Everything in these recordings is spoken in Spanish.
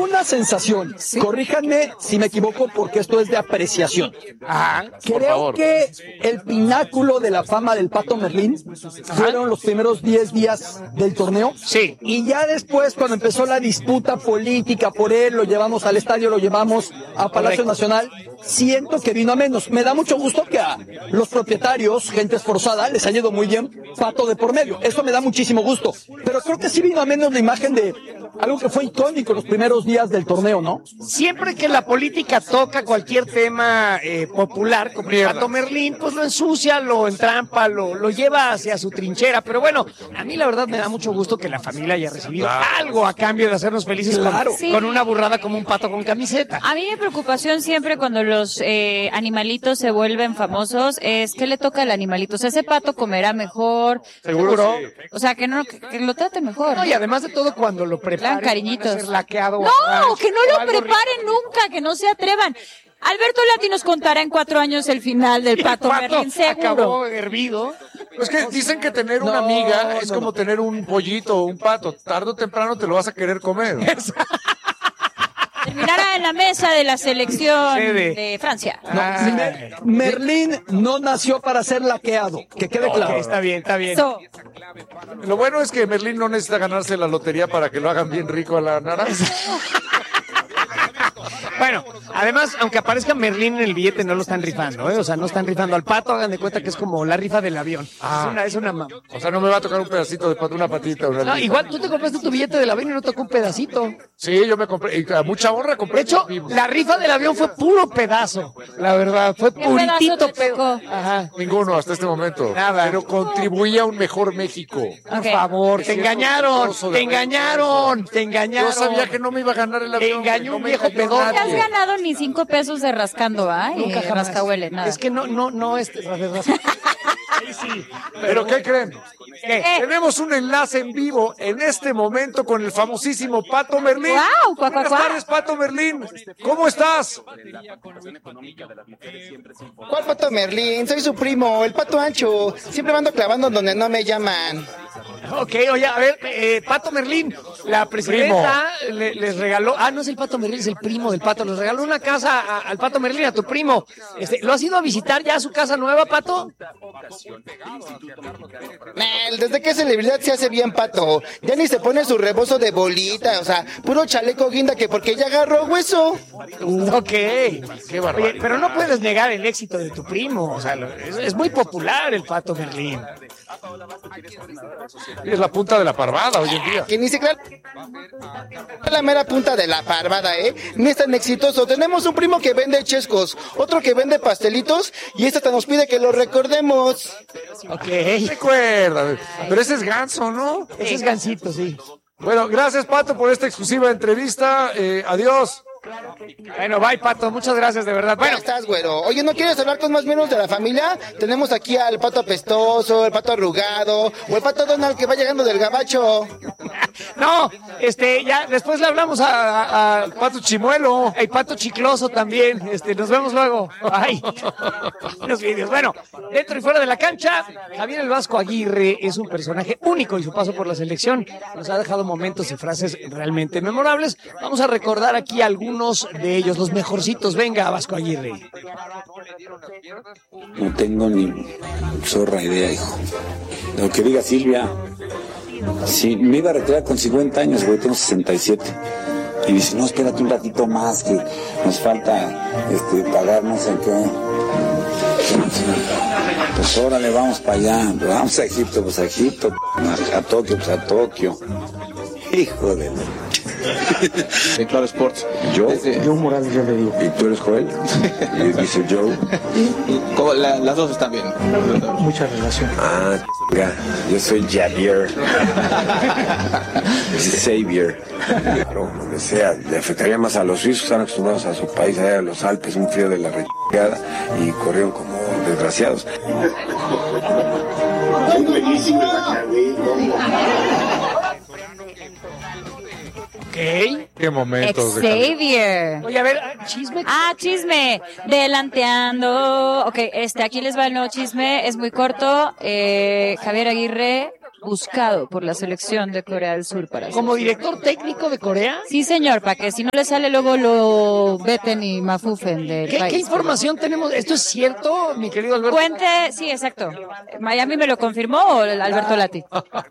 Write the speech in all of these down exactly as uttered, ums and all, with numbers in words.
tengo una sensación, ¿sí? Corríjanme si me equivoco porque esto es de apreciación. Ajá, Creo por favor. que el pináculo de la fama del Pato Merlín fueron los primeros diez días del torneo. Sí. Y ya después, cuando empezó la disputa política por él, lo llevamos al estadio, lo llevamos a Palacio Correcto. Nacional, siento que vino a menos. Me da mucho gusto que a los propietarios, gente esforzada, les haya ido muy bien Pato de por medio. Eso me da muchísimo gusto. Pero creo que sí vino a menos la imagen de algo que fue icónico los primeros días del torneo, ¿no? Siempre que la política toca cualquier tema eh, popular, como el Pato Merlín, pues lo ensucia, lo entrampa, lo, lo lleva hacia su trinchera. Pero bueno, a mí la verdad me da mucho gusto que la familia haya recibido Claro. algo a cambio de hacernos felices Claro. con, Sí. con una burrada como un pato con camiseta. A mí mi preocupación siempre cuando los eh, animalitos se vuelven famosos es ¿qué le toca al animalito? O sea, ese pato comerá mejor. Seguro. O sea, que no que, que lo trate mejor. No, y además de todo, cuando lo preparen, Plan cariñitos. van a ser laqueado o No, ranch que no o lo algo preparen rico. nunca, que no se atrevan. Alberto Lati nos contará en cuatro años el final del El Pato pato Merlín, seguro. acabó hervido. Es que dicen que tener una No, amiga es no, como no. tener un pollito o un pato. Tarde o temprano te lo vas a querer comer. Terminará en la mesa de la selección Sede. de Francia. Ay. Mer- Merlín no nació para ser laqueado, que quede Ok, claro. está bien, está bien. So, Lo bueno es que Merlín no necesita ganarse la lotería para que lo hagan bien rico a la naranja. Bueno, además, aunque aparezca Merlín en el billete, no lo están rifando, ¿eh? O sea, no están rifando al pato, hagan de cuenta que es como la rifa del avión. Ah. Es una, es una ma- O sea, no me va a tocar un pedacito de pato, una patita. Una No, alita. igual tú te compraste tu billete del avión y no tocó un pedacito. Sí, yo me compré, y a mucha honra compré. De hecho, mi- la rifa del avión fue puro pedazo, la verdad, fue ¿Qué pedazo puritito te pedo. tocó? Ajá. Ninguno hasta este momento. Nada. Pero contribuía a un mejor México. Por Ok. favor, Me te siento engañaron, orgulloso de te haber engañaron, te engañaron. Yo sabía que no me iba a ganar el Te avión. engañó no un me viejo engañó pedorro. no te has nadie. ganado ni cinco pesos de rascando, ¿ah? Nunca Eh, jamás. rascahuele, nada. Es que no, no, no, este, a ver, ras- Ahí sí. ¿Pero qué creen? ¿Qué? Eh. Tenemos un enlace en vivo en este momento con el famosísimo Pato Merlín. ¡Guau! Cuac, cuac, Buenas cuac. tardes, Pato Merlín. ¿Cómo estás? ¿Cuál Pato Merlín? Soy su primo, el Pato Ancho. Siempre me ando clavando donde no me llaman. Ok, oye, a ver, eh, Pato Merlín, la presidenta le- les regaló, ah, no es el Pato Merlín, es el primo del Pato, les regaló una casa a- al Pato Merlín, a tu primo. Este, ¿lo has ido a visitar ya a su casa nueva, Pato? Nel, desde que celebridad se hace bien Pato. Ya ni se pone su rebozo de bolita, o sea, puro chaleco guinda que porque ya agarró hueso. Ok, Qué barbaridad. oye, pero no puedes negar el éxito de tu primo, o sea, lo- es, es muy popular el Pato Merlín. Es la punta de la parvada hoy en día. Que ni siquiera la mera punta de la parvada, ¿eh? Ni es tan exitoso. Tenemos un primo que vende chescos, otro que vende pastelitos y este hasta nos pide que lo recordemos. Ok, Recuerda, pero ese es ganso, ¿no? ese es Gansito, sí. Bueno, gracias, Pato, por esta exclusiva entrevista. Eh, adiós. Bueno, bye, Pato, muchas gracias, de verdad. Bueno, Bueno, estás, güero. Oye, ¿no quieres hablar con más miembros de la familia? Tenemos aquí al pato apestoso, el pato arrugado, o el pato Donald que va llegando del gabacho. no, este, ya después le hablamos a, a, a Pato Chimuelo. el Pato Chicloso también. Este, nos vemos luego. Ay, los vídeos. Bueno, dentro y fuera de la cancha, Javier el Vasco Aguirre es un personaje único y su paso por la selección nos ha dejado momentos y frases realmente memorables. Vamos a recordar aquí algunos de ellos, los mejorcitos. Venga, Vasco Aguirre. No tengo ni zorra idea, hijo. Lo que diga Silvia. Si me iba a retirar con cincuenta años, güey, tengo sesenta y siete. Y dice, no, espérate un ratito más, que nos falta este, pagar no sé qué. Pues órale, vamos para allá. Vamos a Egipto, pues a Egipto. A, a Tokio, pues a Tokio. Hijo de... En Claro Sports. ¿Yo? Yo Morales, yo le digo. ¿Y tú eres Joel? Y dice Joe. Como la- las dos están bien. Mucha relación. Ah, chinga, yo soy Javier. Xavier. Claro, lo que sea. Le afectaría más a los suizos, están acostumbrados a su país, allá a los Alpes, un frío de la rechingada, y corrieron como desgraciados. Ok. Qué momentos de Xavier. Oye, a ver, chisme. Ah, chisme. Delanteando. Ok, este, aquí les va el nuevo chisme. Es muy corto. Eh, Javier Aguirre buscado por la selección de Corea del Sur para ¿Como selección. director técnico de Corea? Sí, señor, para que si no le sale luego lo veten y mafufen del ¿Qué, país. ¿Qué información tenemos? ¿Esto es cierto, mi querido Alberto? Cuente, sí, exacto. ¿Miami me lo confirmó o el Alberto Lati?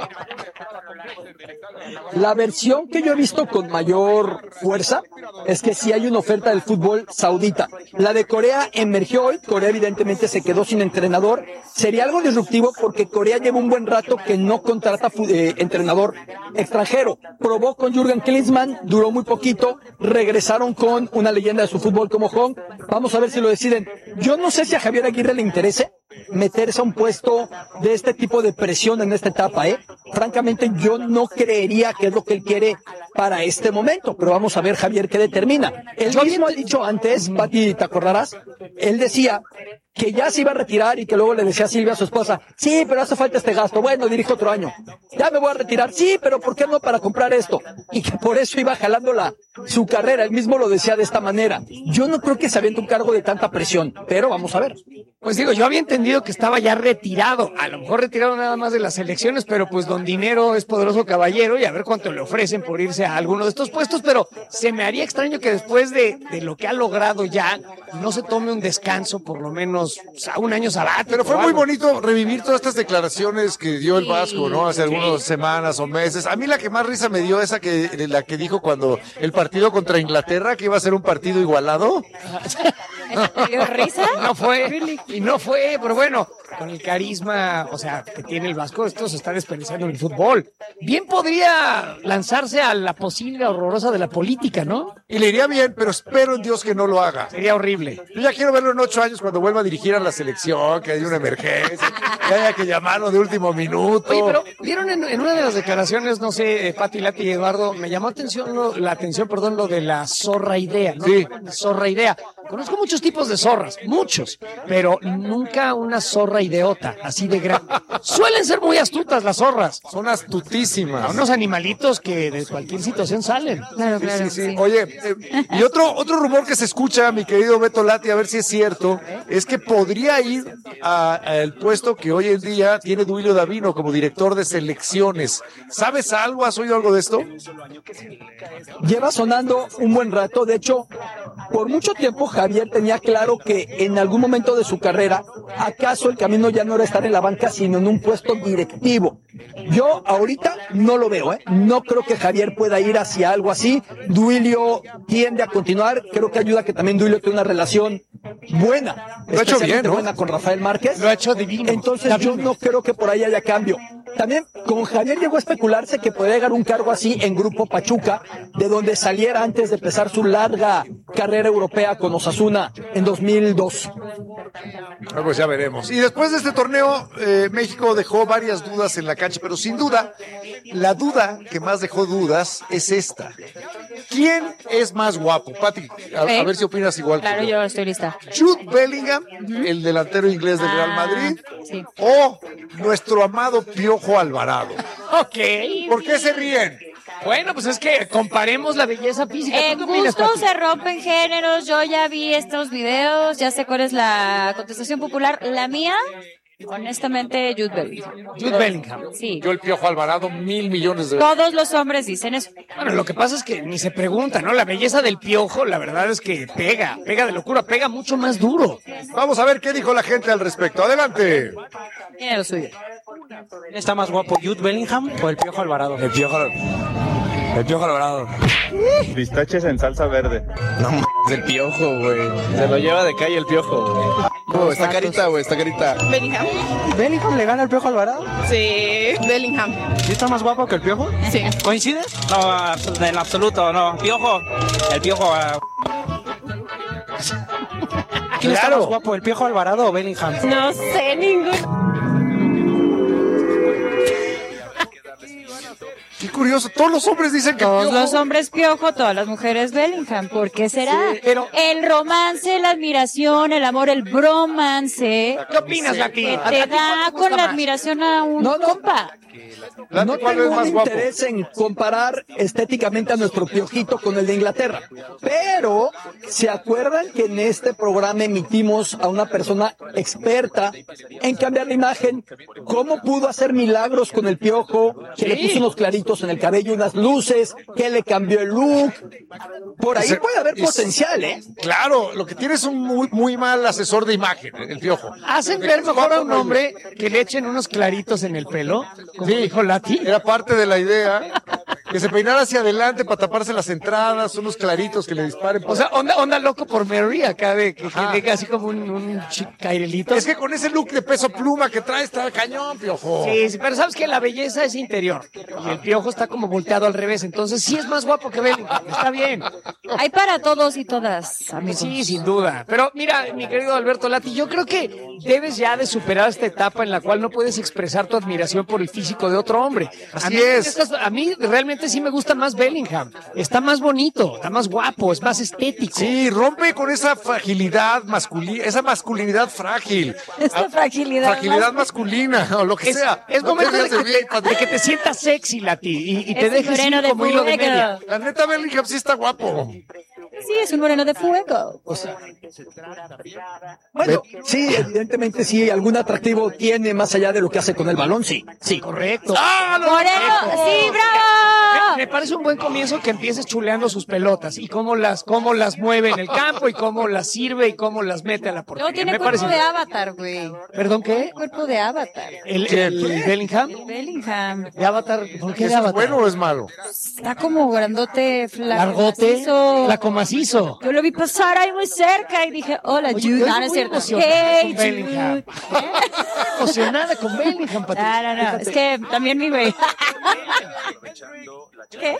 La versión que yo he visto con mayor fuerza es que sí hay una oferta del fútbol saudita. La de Corea emergió hoy. Corea evidentemente se quedó sin entrenador. Sería algo disruptivo porque Corea lleva un buen rato que no contrata eh, entrenador extranjero. Probó con Jürgen Klinsmann, duró muy poquito. Regresaron con una leyenda de su fútbol como Hong. Vamos a ver si lo deciden. Yo no sé si a Javier Aguirre le interese meterse a un puesto de este tipo de presión en esta etapa, ¿eh? Francamente, yo no creería que es lo que él quiere para este momento, pero vamos a ver, Javier, qué determina. Él mismo ha dicho antes, Pati, ¿te acordarás? Él decía que ya se iba a retirar y que luego le decía a Silvia, a su esposa, sí, pero hace falta este gasto, bueno, dirijo otro año. Ya me voy a retirar, sí, pero ¿por qué no para comprar esto? Y que por eso iba jalando la, su carrera, él mismo lo decía de esta manera. Yo no creo que se aviente un cargo de tanta presión, pero vamos a ver. Pues digo, yo había entendido que estaba ya retirado, a lo mejor retirado nada más de las elecciones, pero pues don Dinero es poderoso caballero y a ver cuánto le ofrecen por irse a alguno de estos puestos, pero se me haría extraño que después de, de lo que ha logrado ya, no se tome un descanso, por lo menos o sea, un año sabático. Pero fue o muy algo. bonito revivir todas estas declaraciones que dio el Vasco, ¿no? Hace Sí. algunas semanas o meses. A mí la que más risa me dio esa que la que dijo cuando el partido contra Inglaterra, que iba a ser un partido igualado. ¿Te dio risa? No fue, y no fue, pero bueno, con el carisma, o sea, que tiene el Vasco, esto se está desperdiciando en el fútbol. Bien podría lanzarse a la posible horrorosa de la política, ¿no? Y le iría bien, pero espero en Dios que no lo haga. Sería horrible. Yo ya quiero verlo en ocho años cuando vuelva a dirigir a la selección, que haya una emergencia, que haya que llamarlo de último minuto. Oye, pero vieron en, en una de las declaraciones, no sé, eh, Pati, Lati y Eduardo, me llamó atención lo- la atención, perdón, lo de la zorra idea, ¿no? Sí. Zorra idea. Conozco muchos tipos de zorras, muchos, pero nunca una zorra ideota, así de grande. Suelen ser muy astutas las zorras. Son astutísimas. Unos animalitos que de cualquier situación salen. Claro, Sí, claro. sí, sí. sí. Oye, eh, y otro otro rumor que se escucha, mi querido Beto Lati, a ver si es cierto, es que podría ir a- al puesto que hoy en día tiene Duilio Davino como director de selecciones. ¿Sabes algo? ¿Has oído algo de esto? Lleva sonando un buen rato. De hecho, por mucho tiempo Javier tenía claro que en algún momento de su carrera, acaso el camino ya no era estar en la banca, sino en un puesto directivo. Yo ahorita no lo veo, ¿eh? No creo que Javier pueda ir hacia algo así. Duilio tiende a continuar. Creo que ayuda que también Duilio tiene una relación buena. Lo ha hecho bien, especialmente ¿no? buena con Rafael Márquez. Lo ha hecho divino. Entonces yo no creo que por ahí haya cambio. También con Javier llegó a especularse que podría llegar un cargo así en Grupo Pachuca, de donde saliera antes de empezar su larga carrera europea con Osasuna en dos mil dos. Ah, pues ya veremos. Y después de este torneo, eh, México dejó varias dudas en la cancha, pero sin duda, la duda que más dejó dudas es esta. ¿Quién es más guapo? Pati, a, a ¿Eh? ver si opinas igual Claro, que yo. yo estoy lista. Jude Bellingham, el delantero inglés del Real Ah, Madrid, sí. o nuestro amado Piojo Alvarado. Ok. ¿Por qué se ríen? Bueno, pues es que comparemos la belleza física. ¿Tú En qué opinas, gusto Pati? se rompen géneros. Yo ya vi estos videos, ya sé cuál es la contestación popular. La mía, honestamente, Jude Bellingham. Jude Bellingham. Sí. Yo el Piojo Alvarado, mil millones de veces. Todos los hombres dicen eso. Bueno, lo que pasa es que ni se pregunta, ¿no? La belleza del Piojo, la verdad es que pega, pega de locura, pega mucho más duro. Vamos a ver qué dijo la gente al respecto. Adelante. Tiene lo suyo. ¿Está más guapo Jude Bellingham o el Piojo Alvarado? El Piojo, el Piojo Alvarado. Pistaches en salsa verde. No m***, el Piojo, güey. Se lo lleva de calle el piojo, güey. Oh, está carita, güey, está carita. Bellingham. ¿Bellingham le gana al Piojo Alvarado? Sí, Bellingham. ¿Sí está más guapo que el Piojo? Sí. ¿Coincides? No, abs- en absoluto, no. Piojo, el Piojo... ah. ¿Quién está Claro. más guapo, el Piojo Alvarado o Bellingham? No sé ninguno. Qué curioso. Todos los hombres dicen que Todos Piojo. los hombres Piojo, todas las mujeres Bellingham. ¿Por qué será? Sí, pero- El romance, la admiración, el amor, el bromance ¿Qué opinas, Lati? que ¿A- a te ti cuál da te gusta con la más? admiración a un No, no. compa. Lati, No ¿cuál tengo es más un guapo? interés en comparar estéticamente a nuestro Piojito con el de Inglaterra, pero ¿se acuerdan que en este programa emitimos a una persona experta en cambiar la imagen? ¿Cómo pudo hacer milagros con el Piojo? Que Sí. le puso unos claritos en el cabello, unas luces, que le cambió el look. Por ahí Ese- puede haber es- potencial, ¿eh? Claro, lo que tiene es un muy, muy mal asesor de imagen, el Piojo. Hacen De ver que es mejor a guapo, un no, hombre que le echen unos claritos en el pelo, como dijo Lati. Era parte de la idea que se peinara hacia adelante para taparse las entradas, unos claritos que le disparen. O sea, onda, onda loco por Mary acá de que, que Ajá. llega así como un, un chi- cairelito. es que con ese look de peso pluma que trae está cañón, Piojo. Sí, sí, pero sabes que la belleza es interior y el Piojo está como volteado al revés, entonces sí es más guapo que Bellingham, está bien. Hay para todos y todas, amigos. Sí, sin duda. Pero mira, mi querido Alberto Lati, yo creo que debes ya de superar esta etapa en la cual no puedes expresar tu admiración por el físico de otro hombre. A Así mí, es. estas- a mí realmente sí me gusta más Bellingham. Está más bonito, está más guapo, es más estético. Sí, rompe con esa fragilidad masculina, esa masculinidad frágil. Esta fragilidad. Fragilidad masculina, o lo que Es, sea. es No momento te de veas que, bien, te, de que te sientas sexy, Lati, y, y te Es dejes ir moreno de como hilo de fuego. media. La neta, Bellingham sí está guapo. Sí, es un moreno de fuego. Bueno, sí, evidentemente sí, algún atractivo tiene más allá de lo que hace con el balón, sí, sí. Correcto. ¡Moreno! ¡Sí, Me, bravo! me parece un buen comienzo que empieces chuleando sus pelotas y cómo las, cómo las mueve en el campo y cómo las sirve y cómo las mete a la portería. Luego tiene me cuerpo parece. de avatar, güey. ¿Perdón qué? Cuerpo de avatar. ¿El, el Bellingham? Bellingham. ¿De Avatar? ¿Por qué de ¿Eso es Avatar? bueno o es malo? Está como grandote, flaco. Largote, macizo. flaco macizo. Yo lo vi pasar ahí muy cerca y dije, hola, Oye, Jude. yo Ah, no estoy es muy cierto. emocionada Hey, con Bellingham. Jude. Emocionada con Bellingham, Pati. No, no, no. Es que también mi güey. ¿Qué?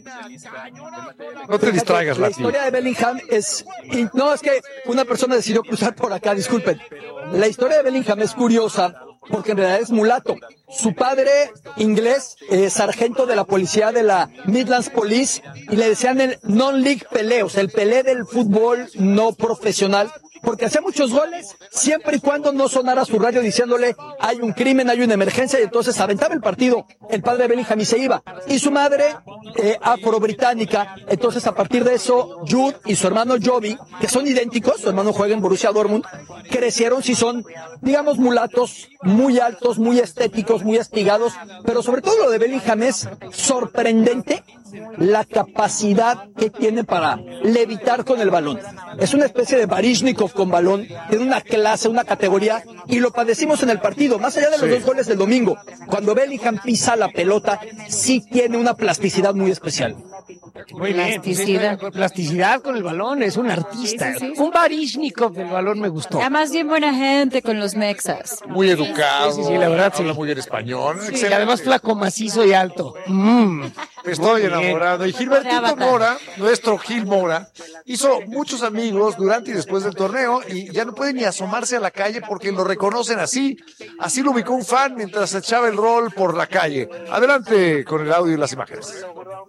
No te distraigas, La Lati. historia de Bellingham es... y no, es que una persona decidió cruzar por acá, disculpen. La historia de Bellingham es curiosa porque en realidad es mulato. Su padre, inglés, eh, sargento de la policía de la Midlands Police, y le decían el non-league Pelé, o sea, el Pelé del fútbol no profesional, porque hacía muchos goles, siempre y cuando no sonara su radio diciéndole hay un crimen, hay una emergencia, y entonces aventaba el partido el padre de Bellingham y se iba. Y su madre, eh, afro-británica, entonces a partir de eso, Jude y su hermano Joby, que son idénticos, su hermano juega en Borussia Dortmund, crecieron, si son, digamos, mulatos, muy altos, muy estéticos, muy espigados, pero sobre todo lo de Bellingham es sorprendente la capacidad que tiene para levitar con el balón. Es una especie de Baryshnikov con balón, tiene una clase, una categoría, y lo padecimos en el partido, más allá de los Sí. dos goles del domingo. Cuando Bellingham pisa la pelota, sí tiene una plasticidad muy especial. Muy bien. Plasticidad. Con plasticidad con el balón, es un artista. Sí, sí, sí. Un Baryshnikov del balón me gustó. Además, bien buena gente con los mexas. Muy educado. Sí, sí, sí, la verdad, sí. Habla muy bien español. Sí, y Excelente. además flaco, macizo y alto. Mm. Estoy Muy bien. enamorado. Y De Gilbertito Avatar. Mora, nuestro Gil Mora, hizo muchos amigos durante y después del torneo y ya no puede ni asomarse a la calle porque lo reconocen así. Así lo ubicó un fan mientras echaba el rol por la calle. Adelante con el audio y las imágenes.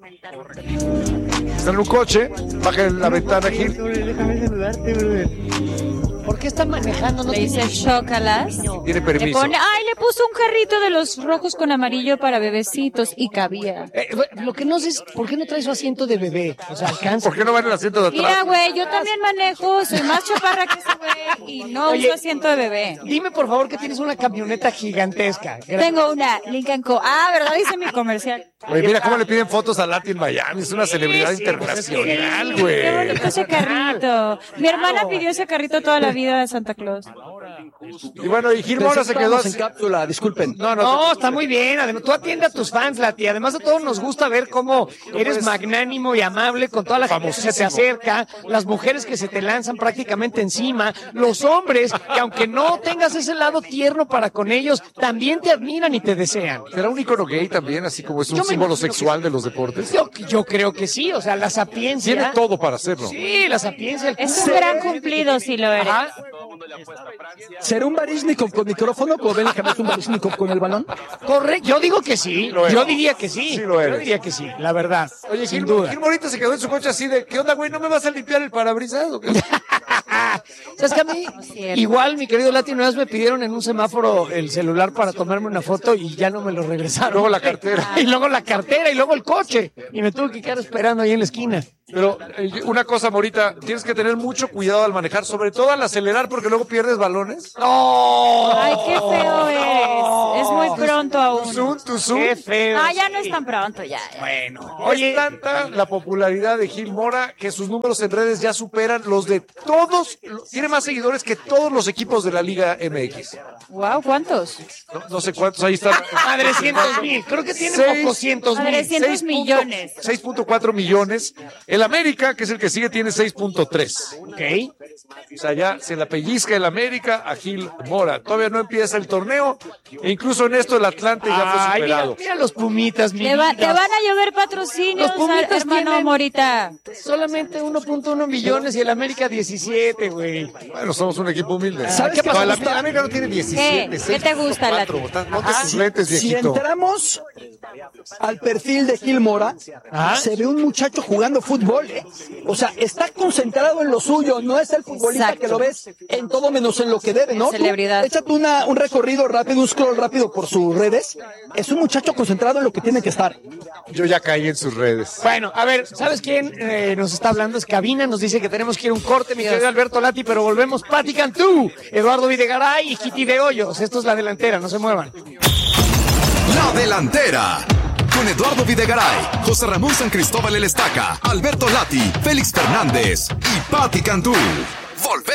Está en un coche, baja la ventana, Gil. Déjame saludarte, brother. ¿Por qué está manejando? No Le dice chócalas. Tiene Le permiso. pone, ay, le puso un carrito de los rojos con amarillo para bebecitos y cabía. Eh, lo que no sé es, ¿por qué no trae su asiento de bebé? O sea, alcanza. ¿Por qué no va en el asiento de Mira, atrás? güey, yo también manejo, soy más chaparra que ese güey y no Oye, uso asiento de bebé. Dime, por favor, que tienes una camioneta gigantesca. Tengo una Lincoln Co. Ah, ¿verdad? Dice mi comercial. Oye, mira cómo le piden fotos a Lati en Miami. Es una celebridad sí, internacional, Qué güey. bonito ese carrito. Mi hermana pidió ese carrito toda la vida de Santa Claus. Y bueno, y Gil Mora se quedó Estamos en así. cápsula, disculpen. No, no, No, está muy bien. Además, tú atiende a tus fans, Lati. Además, a todos nos gusta ver cómo eres magnánimo y amable con toda la gente que se te acerca, las mujeres que se te lanzan prácticamente encima, los hombres que aunque no tengas ese lado tierno para con ellos, también te admiran y te desean. ¿Será un ícono gay también, así como es un Yo me símbolo imagino que sexual de los deportes? Yo, yo creo que sí, o sea, la sapiencia. Tiene todo para hacerlo. Sí, la sapiencia. El Es un gran cumplido si lo eres. Ajá. ¿Será un Baryshnikov con micrófono como Bellingham es un Baryshnikov con el balón? Correcto, yo digo que sí. Lo eres. Yo diría que sí. Sí lo eres. Yo diría que sí, la verdad. Oye, sin Gil, duda. Gil Morita se quedó en su coche así de, ¿qué onda, güey? ¿No me vas a limpiar el parabrisas o qué? ¿Sabes que a mí? Igual, mi querido Lati, una vez me pidieron en un semáforo el celular para tomarme una foto y ya no me lo regresaron. Luego la cartera. Y luego la cartera y luego el coche. Y me tuve que quedar esperando ahí en la esquina. Pero eh, una cosa, Morita, tienes que tener mucho cuidado al manejar, sobre todo al acelerar, porque luego pierdes balones. ¡No! Ay, qué feo es. Es muy pronto aún. Zoom, tu zoom. ¡Qué feo! Ah, ya no es tan pronto, ya. ya. Bueno, Oye, es tanta la popularidad de Gil Mora que sus números en redes ya superan los de todos, tiene más seguidores que todos los equipos de la Liga M X. Wow, ¿cuántos? No, no sé cuántos, ahí están. Madrecientos mil, creo que tiene Seis- pococientos mil. Madrecientos millones. seis punto cuatro millones. El América, que es el que sigue, tiene seis punto tres. Ok. O sea, ya se la pellizca el América a Gil Mora. Todavía no empieza el torneo. E incluso en esto el Atlante ya fue Ay, mira, superado. mira los Pumitas, mi Te, va- vida. te van a llover patrocinios, Los Pumitas hermano tienen- Morita. Solamente uno punto uno millones y el América diecisiete, güey. Bueno, somos un equipo humilde. ¿Sabes ¿Qué qué pasó? me La, gusta? la América no tiene diecisiete. ¿Qué? ¿Qué te gusta, Lati? Ponte tus lentes, Si viejito. entramos al perfil de Gil Mora, ¿Ah? se ve un muchacho jugando fútbol. ¿eh? O sea, está concentrado en lo suyo, no es el futbolista Exacto. que lo ves en todo menos en lo que debe, ¿no? Tú Celebridad. échate una, un recorrido rápido, un scroll rápido por sus redes. Es un muchacho concentrado en lo que tiene que estar. Yo ya caí en sus redes. Bueno, a ver, ¿sabes quién eh, nos está hablando? Es Cabina, nos dice que tenemos que ir a un corte, mi querido Alberto Lati, pero volvemos. Pati Cantú, Eduardo Videgaray y Kitty de Hoyos. Esto es La Delantera, no se muevan. La Delantera. Con Eduardo Videgaray, José Ramón San Cristóbal El Estaca, Alberto Lati, Félix Fernández y Pati Cantú. Volvemos.